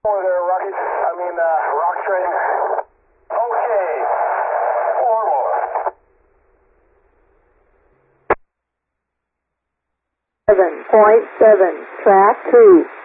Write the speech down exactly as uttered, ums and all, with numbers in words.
Over there, Rocket. I mean, uh, Rock Train. Okay. Four more. seven point seven, track two.